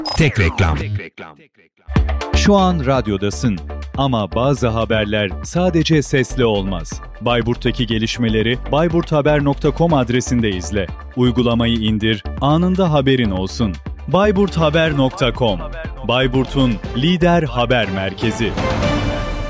Tek reklam. Şu an radyodasın ama bazı haberler sadece sesli olmaz. Bayburt'taki gelişmeleri bayburthaber.com adresinde izle. Uygulamayı indir, anında haberin olsun. bayburthaber.com, Bayburt'un lider haber merkezi.